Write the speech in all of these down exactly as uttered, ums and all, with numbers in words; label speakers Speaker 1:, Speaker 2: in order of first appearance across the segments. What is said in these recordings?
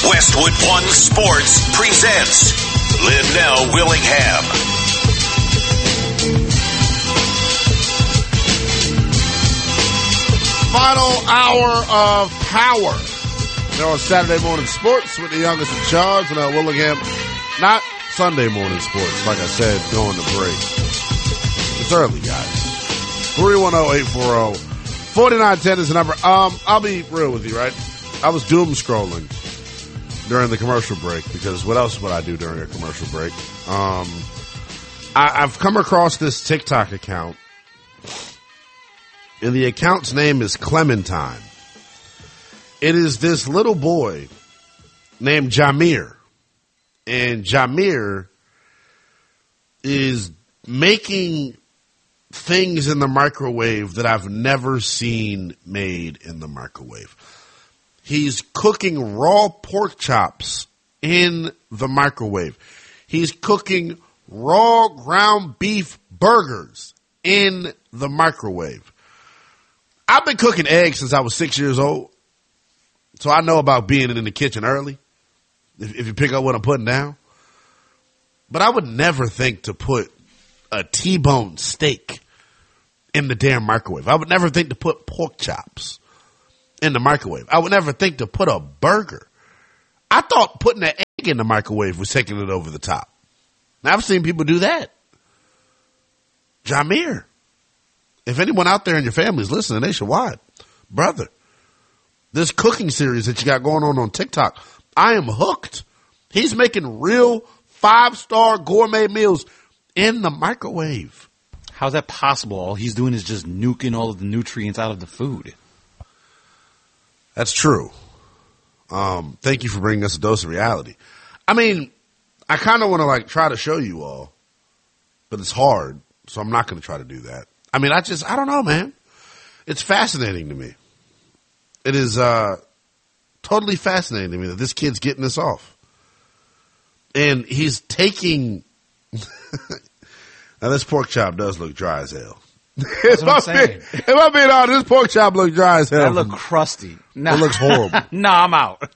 Speaker 1: Westwood One Sports presents Linnell Willingham.
Speaker 2: Final hour of power. They're on Saturday morning sports with the youngest in charge, Linnell Willingham. Not Sunday morning sports, like I said, going to break. It's early, guys. three one zero, eight four zero, four nine one zero is the number. Um, I'll be real with you, right? I was doom scrolling during the commercial break because what else would I do during a commercial break? Um, I, I've come across this TikTok account, and the account's name is Clementine. It is this little boy named Jameer, and Jameer is making things in the microwave that I've never seen made in the microwave. He's cooking raw pork chops in the microwave. He's cooking raw ground beef burgers in the microwave. I've been cooking eggs since I was six years old, so I know about being in the kitchen early, if, if you pick up what I'm putting down. But I would never think to put a T-bone steak in the damn microwave. I would never think to put pork chops in the microwave. I would never think to put a burger. I thought putting an egg in the microwave was taking it over the top. Now, I've seen people do that. Jameer, if anyone out there in your family is listening nationwide, brother, this cooking series that you got going on on TikTok, I am hooked. He's making real five-star gourmet meals in the microwave.
Speaker 3: How's that possible? All he's doing is just nuking all of the nutrients out of the food.
Speaker 2: That's true. Um, thank you for bringing us a dose of reality. I mean, I kind of want to like try to show you all, but it's hard, so I'm not going to try to do that. I mean, I just, I don't know, man. It's fascinating to me. It is uh, totally fascinating to me that this kid's getting this off. And he's taking, now this pork chop does look dry as hell.
Speaker 3: That's what I'm saying.
Speaker 2: If I'm being honest, this pork chop looks dry as hell.
Speaker 3: That look crusty. Nah.
Speaker 2: It looks horrible.
Speaker 3: No, I'm out.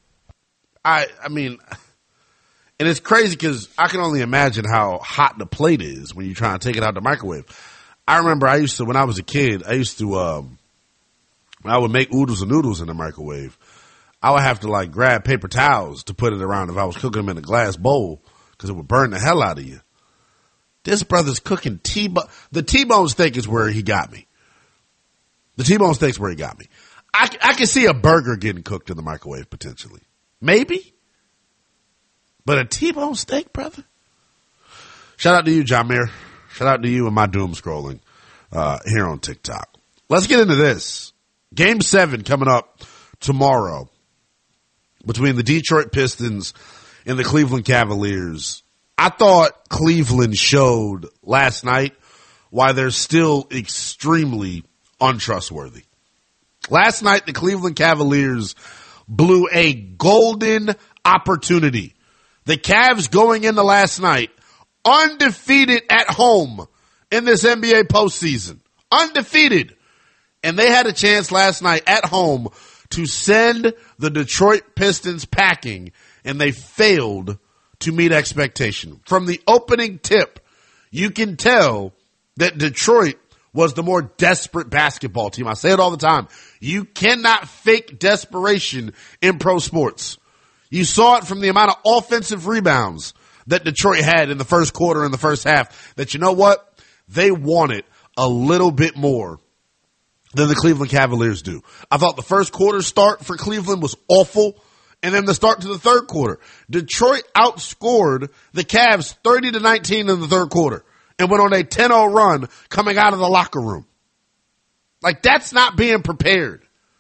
Speaker 2: I, I mean, and it's crazy because I can only imagine how hot the plate is when you try and take it out the microwave. I remember I used to, when I was a kid, I used to, um, when I would make oodles and noodles in the microwave, I would have to like grab paper towels to put it around if I was cooking them in a glass bowl because it would burn the hell out of you. This brother's cooking T-bone. The T-bone steak is where he got me. The T-bone steak's where he got me. I, I can see a burger getting cooked in the microwave potentially. Maybe. But a T-bone steak, brother? Shout out to you, Jameer. Shout out to you and my doom scrolling uh, here on TikTok. Let's get into this. Game seven coming up tomorrow between the Detroit Pistons and the Cleveland Cavaliers. I thought Cleveland showed last night why they're still extremely untrustworthy. Last night, the Cleveland Cavaliers blew a golden opportunity. The Cavs going into last night undefeated at home in this N B A postseason. Undefeated. And they had a chance last night at home to send the Detroit Pistons packing, and they failed to meet expectation. From the opening tip, you can tell that Detroit was the more desperate basketball team. I say it all the time. You cannot fake desperation in pro sports. You saw it from the amount of offensive rebounds that Detroit had in the first quarter and the first half, that you know what? They wanted a little bit more than the Cleveland Cavaliers do. I thought the first quarter start for Cleveland was awful. And then the start to the third quarter, Detroit outscored the Cavs thirty to nineteen in the third quarter and went on a ten oh run coming out of the locker room. Like, that's not being prepared.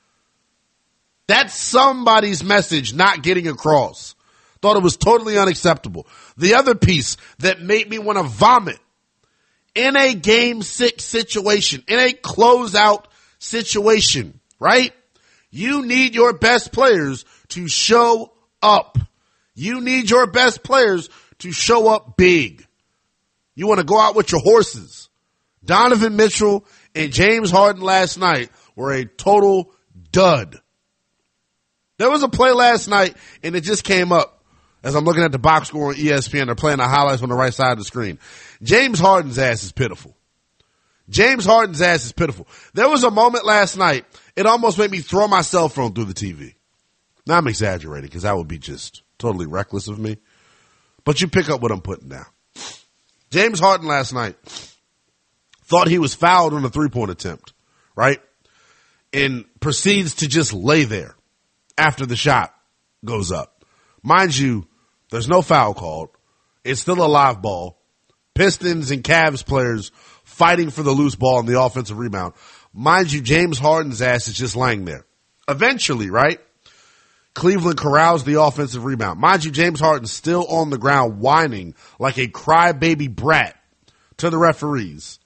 Speaker 2: That's somebody's message not getting across. Thought it was totally unacceptable. The other piece that made me want to vomit, in a game six situation, in a closeout situation, right? You need your best players to show up. You need your best players to show up big. You want to go out with your horses. Donovan Mitchell and James Harden last night were a total dud. There was a play last night, and it just came up as I'm looking at the box score on E S P N. They're playing the highlights on the right side of the screen. James Harden's ass is pitiful. James Harden's ass is pitiful. There was a moment last night, it almost made me throw my cell phone through the T V. Now, I'm exaggerating because that would be just totally reckless of me. But you pick up what I'm putting down. James Harden last night thought he was fouled on a three-point attempt, right? And proceeds to just lay there after the shot goes up. Mind you, there's no foul called. It's still a live ball. Pistons and Cavs players fighting for the loose ball and the offensive rebound. Mind you, James Harden's ass is just laying there. Eventually, right? Cleveland corrals the offensive rebound. Mind you, James Harden's still on the ground whining like a crybaby brat to the referees.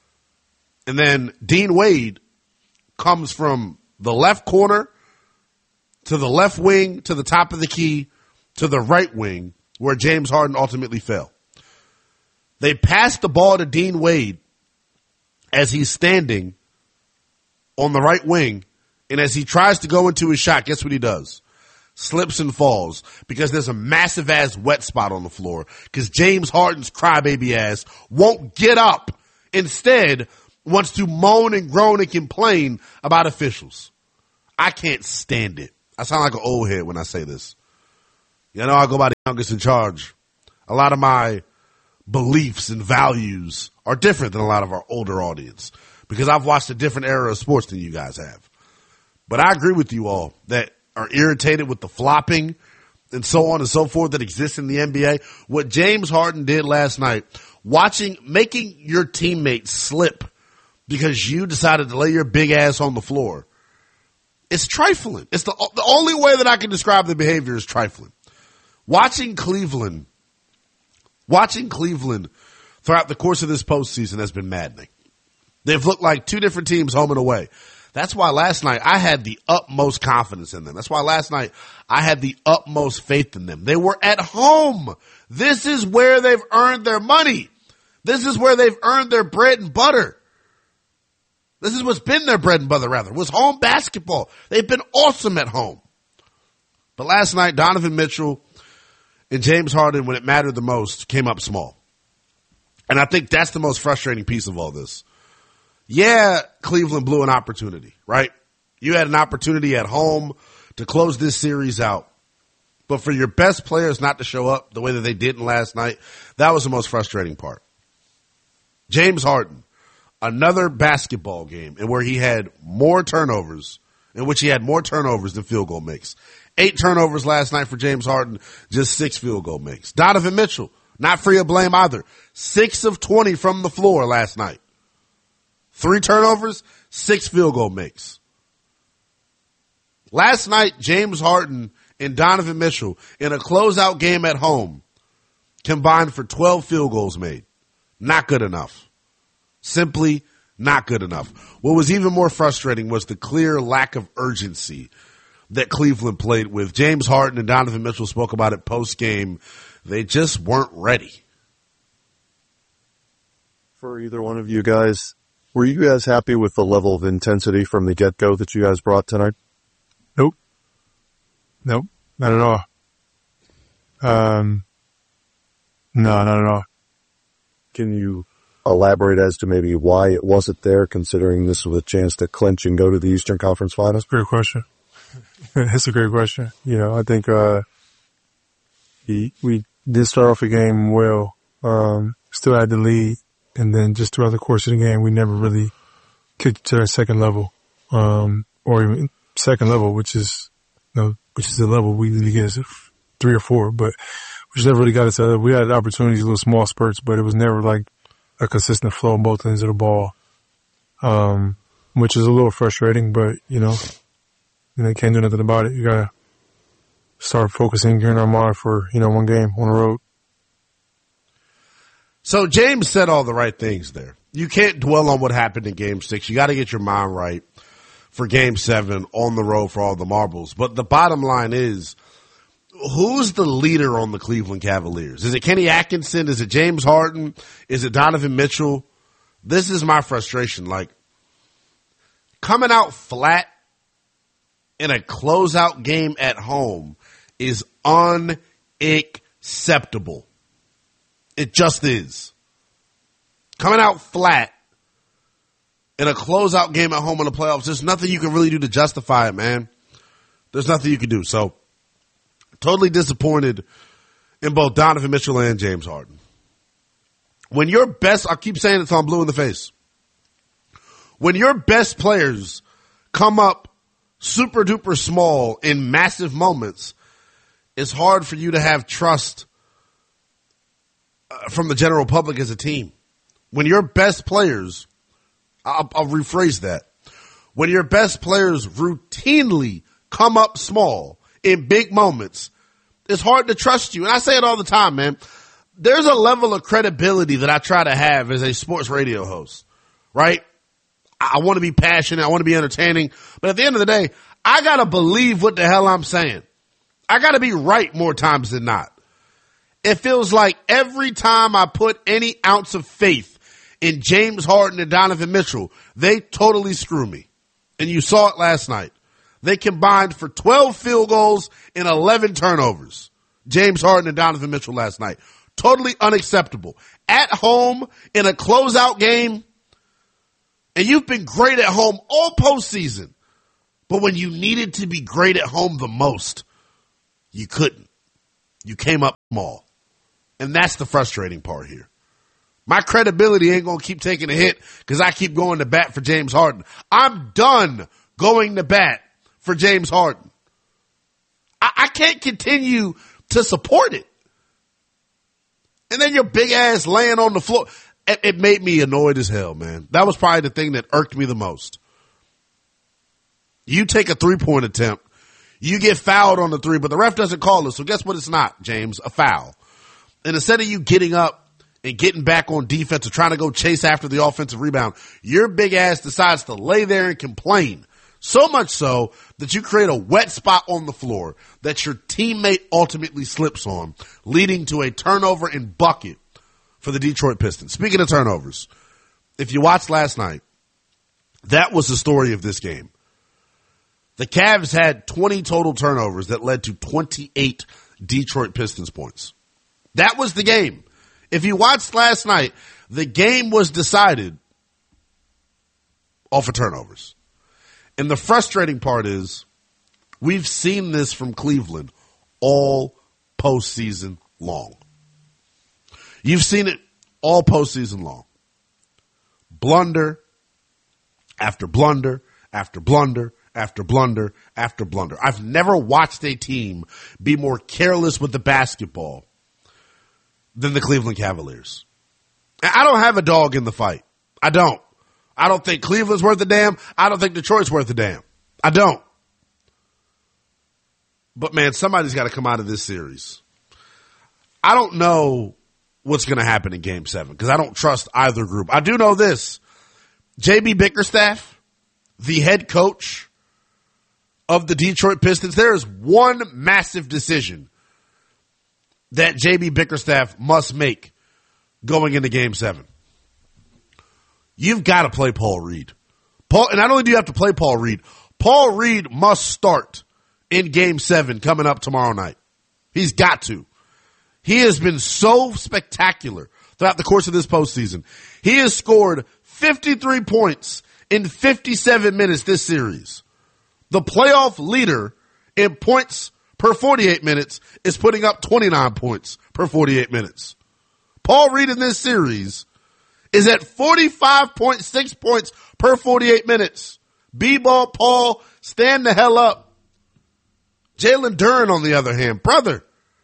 Speaker 2: And then Dean Wade comes from the left corner to the left wing to the top of the key to the right wing where James Harden ultimately fell. They passed the ball to Dean Wade as he's standing on the right wing, and as he tries to go into his shot, guess what he does? Slips and falls because there's a massive ass wet spot on the floor because James Harden's crybaby ass won't get up. Instead, wants to moan and groan and complain about officials. I can't stand it. I sound like an old head when I say this. You know, I go by the youngest in charge. A lot of my beliefs and values are different than a lot of our older audience because I've watched a different era of sports than you guys have. But I agree with you all that are irritated with the flopping and so on and so forth that exists in the N B A. What James Harden did last night, watching, making your teammates slip because you decided to lay your big ass on the floor, it's trifling. It's the, the only way that I can describe the behavior is trifling. Watching Cleveland, watching Cleveland throughout the course of this postseason has been maddening. They've looked like two different teams home and away. That's why last night I had the utmost confidence in them. That's why last night I had the utmost faith in them. They were at home. This is where they've earned their money. This is where they've earned their bread and butter. This is what's been their bread and butter, rather, was home basketball. They've been awesome at home. But last night, Donovan Mitchell and James Harden, when it mattered the most, came up small. And I think that's the most frustrating piece of all this. Yeah, Cleveland blew an opportunity, right? You had an opportunity at home to close this series out. But for your best players not to show up the way that they didn't last night, that was the most frustrating part. James Harden, another basketball game in where he had more turnovers, in which he had more turnovers than field goal makes. Eight turnovers last night for James Harden, just six field goal makes. Donovan Mitchell, not free of blame either. Six of twenty from the floor last night. Three turnovers, six field goal makes. Last night, James Harden and Donovan Mitchell in a closeout game at home combined for twelve field goals made. Not good enough. Simply not good enough. What was even more frustrating was the clear lack of urgency that Cleveland played with. James Harden and Donovan Mitchell spoke about it post-game. They just weren't ready.
Speaker 4: For either one of you guys, were you guys happy with the level of intensity from the get-go that you guys brought tonight?
Speaker 5: Nope. Nope. Not at all. Um, no, not at all.
Speaker 4: Can you elaborate as to maybe why it wasn't there, considering this was a chance to clinch and go to the Eastern Conference Finals?
Speaker 5: Great question. That's a great question. You know, I think uh, he, we did start off the game well, um, still had the lead, and then just throughout the course of the game, we never really kicked to our second level, um, or even second level, which is, you know, which is the level we usually get is three or four, but which never really got us out. We had opportunities, little small spurts, but it was never like a consistent flow on both ends of the ball, um, which is a little frustrating, but, you know, you know, you can't do nothing about it. You gotta start focusing here in our mind for, you know, one game on the road.
Speaker 2: So James said all the right things there. You can't dwell on what happened in game six. You got to get your mind right for game seven on the road for all the marbles. But the bottom line is, who's the leader on the Cleveland Cavaliers? Is it Kenny Atkinson? Is it James Harden? Is it Donovan Mitchell? This is my frustration. Like, coming out flat in a closeout game at home is unacceptable. It just is. Coming out flat in a closeout game at home in the playoffs, there's nothing you can really do to justify it, man. There's nothing you can do. So, totally disappointed in both Donovan Mitchell and James Harden. When your best, I keep saying it till I'm blue in the face. When your best players come up super duper small in massive moments, it's hard for you to have trust from the general public as a team. When your best players, I'll, I'll rephrase that. When your best players routinely come up small in big moments, it's hard to trust you. And I say it all the time, man. There's a level of credibility that I try to have as a sports radio host, right? I want to be passionate. I want to be entertaining. But at the end of the day, I got to believe what the hell I'm saying. I got to be right more times than not. It feels like every time I put any ounce of faith in James Harden and Donovan Mitchell, they totally screw me. And you saw it last night. They combined for twelve field goals and eleven turnovers. James Harden and Donovan Mitchell last night. Totally unacceptable. At home in a closeout game, and you've been great at home all postseason, but when you needed to be great at home the most, you couldn't. You came up small. And that's the frustrating part here. My credibility ain't going to keep taking a hit because I keep going to bat for James Harden. I'm done going to bat for James Harden. I, I can't continue to support it. And then your big ass laying on the floor. It, it made me annoyed as hell, man. That was probably the thing that irked me the most. You take a three-point attempt. You get fouled on the three, but the ref doesn't call it. So guess what it's not, James? A foul. And instead of you getting up and getting back on defense or trying to go chase after the offensive rebound, your big ass decides to lay there and complain. So much so that you create a wet spot on the floor that your teammate ultimately slips on, leading to a turnover and bucket for the Detroit Pistons. Speaking of turnovers, if you watched last night, that was the story of this game. The Cavs had twenty total turnovers that led to twenty-eight Detroit Pistons points. That was the game. If you watched last night, the game was decided off of turnovers. And the frustrating part is we've seen this from Cleveland all postseason long. You've seen it all postseason long. Blunder after blunder after blunder after blunder after blunder. I've never watched a team be more careless with the basketball than the Cleveland Cavaliers. I don't have a dog in the fight. I don't. I don't think Cleveland's worth a damn. I don't think Detroit's worth a damn. I don't. But, man, somebody's got to come out of this series. I don't know what's going to happen in Game seven because I don't trust either group. I do know this. J B Bickerstaff, the head coach of the Detroit Pistons, there is one massive decision that J B Bickerstaff must make going into Game seven. You've got to play Paul Reed. Paul, and not only do you have to play Paul Reed, Paul Reed must start in Game seven coming up tomorrow night. He's got to. He has been so spectacular throughout the course of this postseason. He has scored fifty-three points in fifty-seven minutes this series. The playoff leader in points per forty-eight minutes is putting up twenty-nine points per forty-eight minutes. Paul Reed in this series is at forty-five point six points per forty-eight minutes. B-ball, Paul, stand the hell up. Jalen Duren, on the other hand, brother,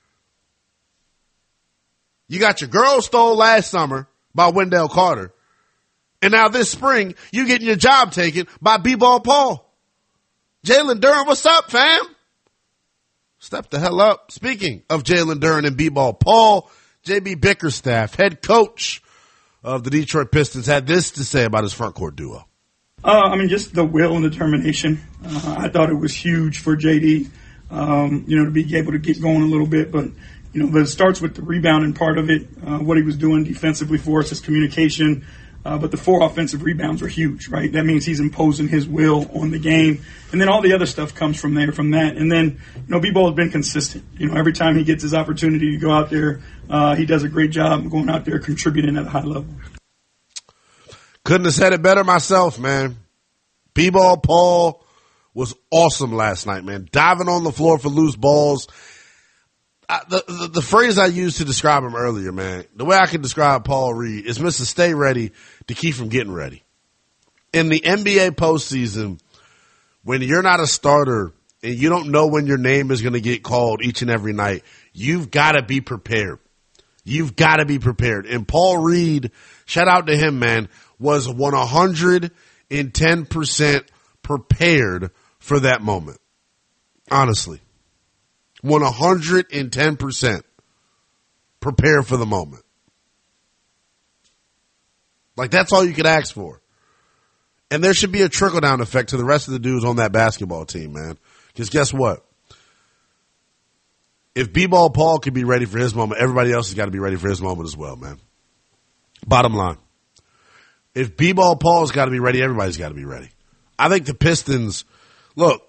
Speaker 2: you got your girl stole last summer by Wendell Carter, and now this spring you getting your job taken by B-ball Paul. Jalen Duren, what's up, fam? Step the hell up. Speaking of Jalen Duren and B-ball Paul, J B Bickerstaff, head coach of the Detroit Pistons, had this to say about his front court duo.
Speaker 6: Uh, I mean, just the will and determination. Uh, I thought it was huge for J D, um, you know, to be able to get going a little bit. But, you know, it starts with the rebounding part of it, uh, what he was doing defensively for us, his communication, Uh, but the four offensive rebounds are huge, right? That means he's imposing his will on the game. And then all the other stuff comes from there, from that. And then, you know, B-Ball has been consistent. You know, every time he gets his opportunity to go out there, uh, he does a great job going out there contributing at a high level.
Speaker 2: Couldn't have said it better myself, man. B-Ball Paul was awesome last night, man. Diving on the floor for loose balls. I, the, the the phrase I used to describe him earlier, man, the way I can describe Paul Reed is Mister Stay Ready to keep from getting ready. In the N B A postseason, when you're not a starter and you don't know when your name is going to get called each and every night, you've got to be prepared. You've got to be prepared. And Paul Reed, shout out to him, man, was one hundred ten percent prepared for that moment. Honestly. one hundred ten percent prepared for the moment. Like, that's all you could ask for. And there should be a trickle-down effect to the rest of the dudes on that basketball team, man. Because guess what? If B-Ball Paul can be ready for his moment, everybody else has got to be ready for his moment as well, man. Bottom line. If B-Ball Paul's got to be ready, everybody's got to be ready. I think the Pistons, look,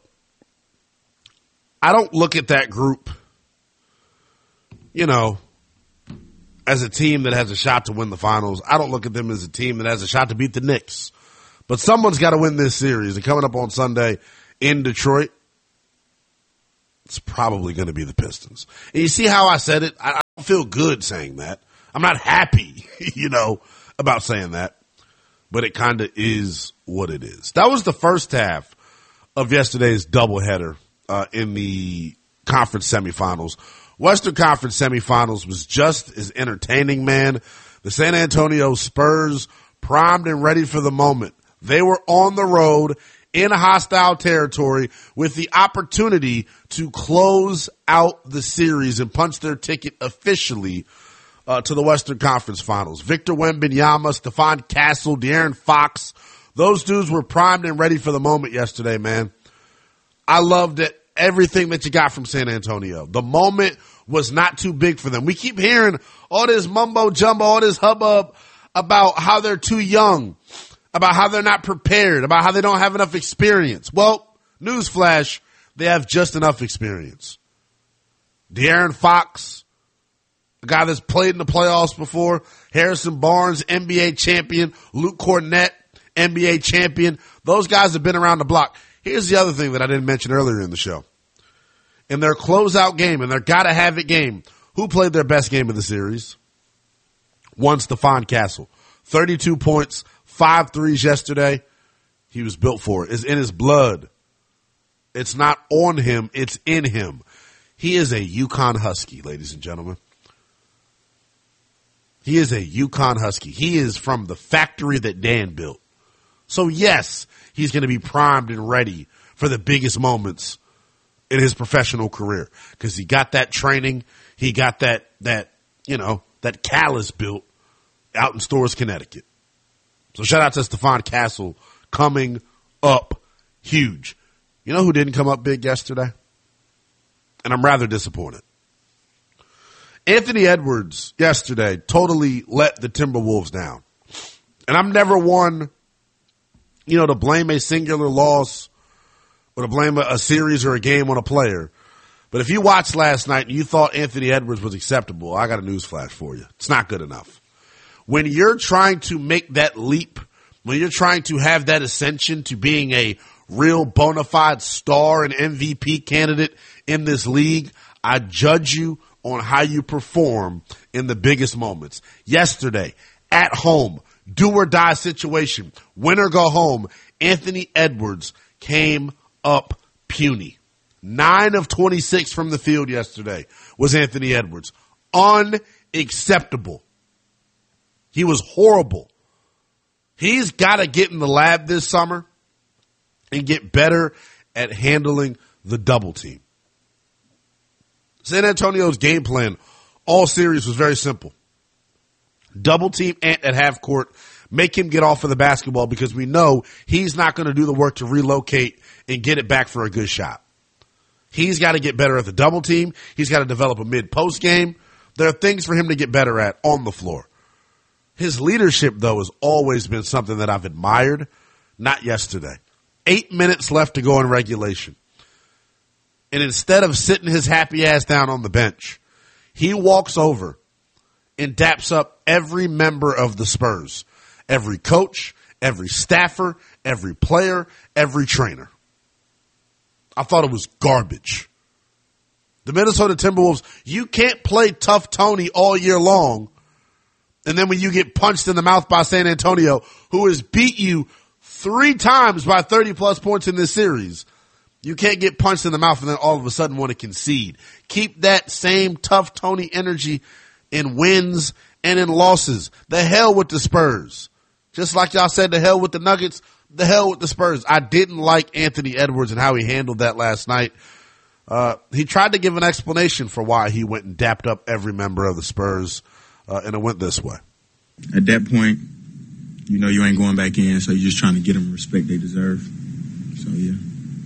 Speaker 2: I don't look at that group, you know, as a team that has a shot to win the finals. I don't look at them as a team that has a shot to beat the Knicks. But someone's got to win this series. And coming up on Sunday in Detroit, it's probably going to be the Pistons. And you see how I said it? I don't feel good saying that. I'm not happy, you know, about saying that. But it kind of is what it is. That was the first half of yesterday's doubleheader uh, in the conference semifinals. Western Conference semifinals was just as entertaining, man. The San Antonio Spurs primed and ready for the moment. They were on the road in hostile territory with the opportunity to close out the series and punch their ticket officially uh, to the Western Conference Finals. Victor Wembanyama, Stephon Castle, De'Aaron Fox, those dudes were primed and ready for the moment yesterday, man. I loved it. Everything that you got from San Antonio. The moment was not too big for them. We keep hearing all this mumbo jumbo, all this hubbub about how they're too young, about how they're not prepared, about how they don't have enough experience. Well, newsflash, they have just enough experience. De'Aaron Fox, a guy that's played in the playoffs before. Harrison Barnes, N B A champion. Luke Cornett, N B A champion. Those guys have been around the block. Here's the other thing that I didn't mention earlier in the show. In their closeout game, in their gotta-have-it game, who played their best game of the series? One, Stephon Castle. thirty-two points, five threes yesterday. He was built for it. It's in his blood. It's not on him. It's in him. He is a UConn Husky, ladies and gentlemen. He is a UConn Husky. He is from the factory that Dan built. So, yes, he's going to be primed and ready for the biggest moments in his professional career because he got that training. He got that, that, you know, that callus built out in Storrs, Connecticut. So shout out to Stephon Castle coming up huge. You know who didn't come up big yesterday? And I'm rather disappointed. Anthony Edwards yesterday totally let the Timberwolves down. And I'm never one, you know, to blame a singular loss or to blame a, a series or a game on a player. But if you watched last night and you thought Anthony Edwards was acceptable, I got a news flash for you. It's not good enough. When you're trying to make that leap, when you're trying to have that ascension to being a real bona fide star and M V P candidate in this league, I judge you on how you perform in the biggest moments. Yesterday, at home, do or die situation, win or go home, Anthony Edwards came up puny. Nine of twenty-six from the field yesterday was Anthony Edwards. Unacceptable. He was horrible. He's got to get in the lab this summer and get better at handling the double team. San Antonio's game plan all series was very simple. Double team Ant at half court, make him get off of the basketball because we know he's not going to do the work to relocate and get it back for a good shot. He's got to get better at the double team. He's got to develop a mid-post game. There are things for him to get better at on the floor. His leadership, though, has always been something that I've admired. Not yesterday. Eight minutes left to go in regulation. And instead of sitting his happy ass down on the bench, he walks over and daps up every member of the Spurs. Every coach, every staffer, every player, every trainer. I thought it was garbage. The Minnesota Timberwolves, you can't play tough Tony all year long, and then when you get punched in the mouth by San Antonio, who has beat you three times by thirty-plus points in this series, you can't get punched in the mouth and then all of a sudden want to concede. Keep that same tough Tony energy in wins and in losses. The hell with the Spurs. Just like y'all said, the hell with the Nuggets, the hell with the Spurs. I didn't like Anthony Edwards and how he handled that last night. Uh, he tried to give an explanation for why he went and dapped up every member of the Spurs, uh, and it went this way.
Speaker 7: At that point, you know you ain't going back in, so you're just trying to get them the respect they deserve. So, yeah.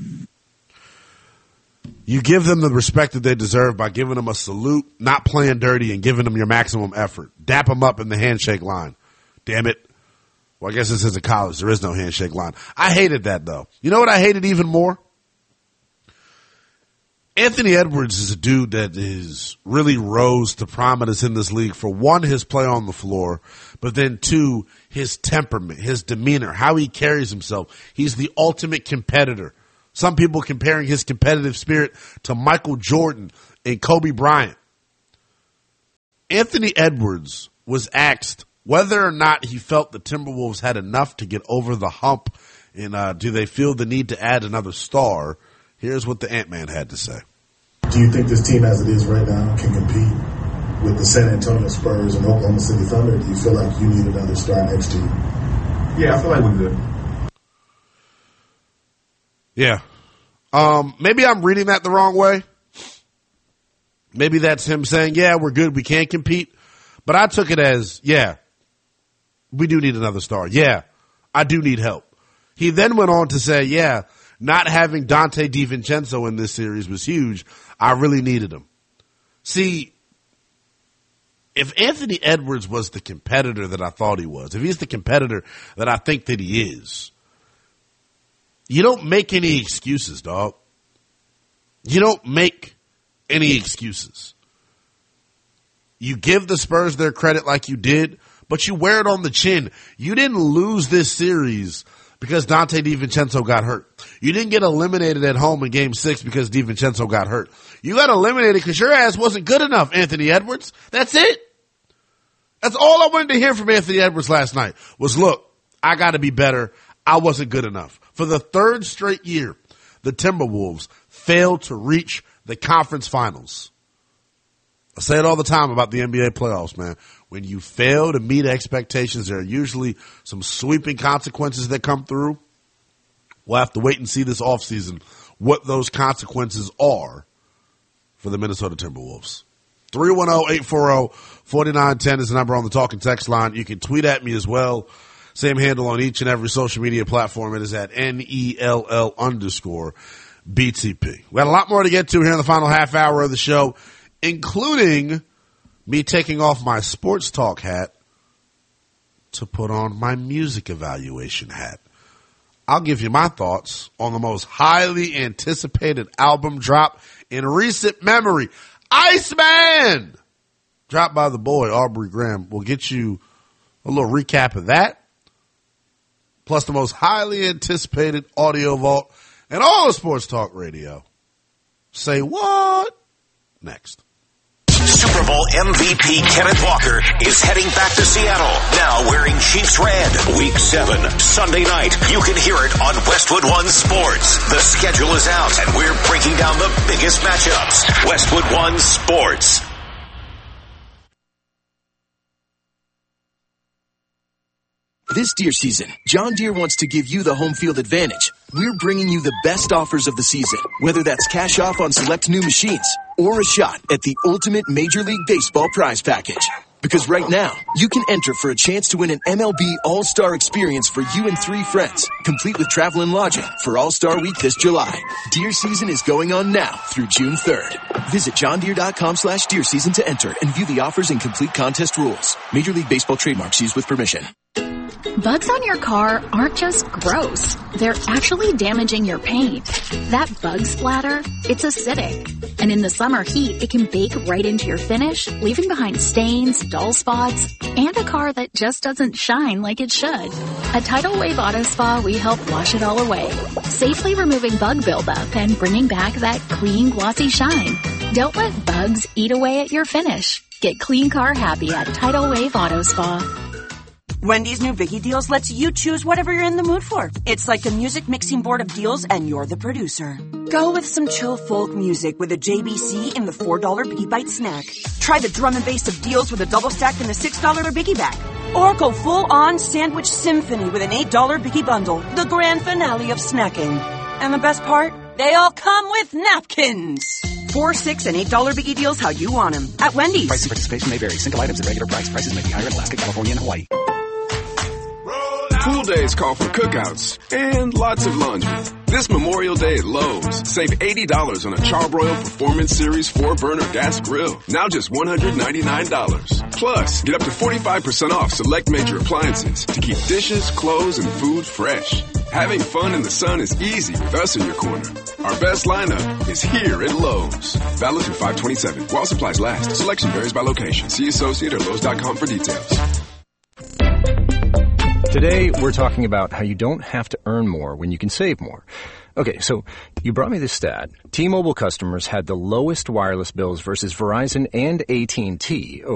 Speaker 2: You give them the respect that they deserve by giving them a salute, not playing dirty, and giving them your maximum effort. Dap them up in the handshake line. Damn it. Well, I guess this isn't college. There is no handshake line. I hated that, though. You know what I hated even more? Anthony Edwards is a dude that is really rose to prominence in this league for, one, his play on the floor, but then, two, his temperament, his demeanor, how he carries himself. He's the ultimate competitor. Some people comparing his competitive spirit to Michael Jordan and Kobe Bryant. Anthony Edwards was asked whether or not he felt the Timberwolves had enough to get over the hump, and uh, do they feel the need to add another star. Here's what the Ant-Man had to say.
Speaker 8: Do you think this team as it is right now can compete with the San Antonio Spurs and Oklahoma City Thunder? Or do you feel like you need another star next to you?
Speaker 9: Yeah, I feel like we're good.
Speaker 2: Yeah. Um, maybe I'm reading that the wrong way. Maybe that's him saying, yeah, we're good, we can't compete. But I took it as, yeah, we do need another star. Yeah, I do need help. He then went on to say, yeah, not having Dante DiVincenzo in this series was huge. I really needed him. See, if Anthony Edwards was the competitor that I thought he was, if he's the competitor that I think that he is, you don't make any excuses, dog. You don't make any excuses. You give the Spurs their credit like you did, but you wear it on the chin. You didn't lose this series because Dante DiVincenzo got hurt. You didn't get eliminated at home in game six because DiVincenzo got hurt. You got eliminated because your ass wasn't good enough, Anthony Edwards. That's it. That's all I wanted to hear from Anthony Edwards last night was, look, I got to be better. I wasn't good enough. For the third straight year, the Timberwolves failed to reach the conference finals. I say it all the time about the N B A playoffs, man. When you fail to meet expectations, there are usually some sweeping consequences that come through. We'll have to wait and see this offseason what those consequences are for the Minnesota Timberwolves. three one zero, eight four zero, four nine one zero is the number on the talk and text line. You can tweet at me as well. Same handle on each and every social media platform. It is at N E L L underscore B T P. We got a lot more to get to here in the final half hour of the show, including me taking off my sports talk hat to put on my music evaluation hat. I'll give you my thoughts on the most highly anticipated album drop in recent memory. Iceman! Dropped by the boy, Aubrey Graham. We'll get you a little recap of that, plus the most highly anticipated audio vault and all of sports talk radio. Say what? Next.
Speaker 1: Super Bowl M V P Kenneth Walker is heading back to Seattle, now wearing Chiefs red. Week seven, Sunday night. You can hear it on Westwood One Sports. The schedule is out, and we're breaking down the biggest matchups. Westwood One Sports.
Speaker 10: This deer season, John Deere wants to give you the home field advantage. We're bringing you the best offers of the season, whether that's cash off on select new machines or a shot at the ultimate Major League Baseball prize package. Because right now, you can enter for a chance to win an M L B All-Star experience for you and three friends, complete with travel and lodging for All-Star Week this July. Deer season is going on now through June third. Visit johndeere.com slash deer season to enter and view the offers and complete contest rules. Major League Baseball trademarks used with permission.
Speaker 11: Bugs on your car aren't just gross. They're actually damaging your paint. That bug splatter, it's acidic. And in the summer heat, it can bake right into your finish, leaving behind stains, dull spots, and a car that just doesn't shine like it should. At Tidal Wave Auto Spa, we help wash it all away, safely removing bug buildup and bringing back that clean, glossy shine. Don't let bugs eat away at your finish. Get clean car happy at Tidal Wave Auto Spa.
Speaker 12: Wendy's new Biggie Deals lets you choose whatever you're in the mood for. It's like a music mixing board of deals, and you're the producer. Go with some chill folk music with a J B C in the four dollar Biggie Bite snack. Try the drum and bass of deals with a double stack in the six dollar Biggie bag. Or go full-on sandwich symphony with an eight dollar Biggie bundle, the grand finale of snacking. And the best part? They all come with napkins. Four, six, and eight dollar Biggie Deals how you want them. At Wendy's.
Speaker 13: Price and participation may vary. Single items at regular price. Prices may be higher in Alaska, California, and Hawaii.
Speaker 14: Pool days call for cookouts and lots of laundry. This Memorial Day at Lowe's, save eighty dollars on a Charbroil Performance Series four burner gas grill. Now just one hundred ninety-nine dollars. Plus, get up to forty-five percent off select major appliances to keep dishes, clothes, and food fresh. Having fun in the sun is easy with us in your corner. Our best lineup is here at Lowe's. Valid through five twenty-seven. While supplies last. Selection varies by location. See associate or Lowe's dot com for details.
Speaker 15: Today, we're talking about how you don't have to earn more when you can save more. Okay, so you brought me this stat. T-Mobile customers had the lowest wireless bills versus Verizon and A T and T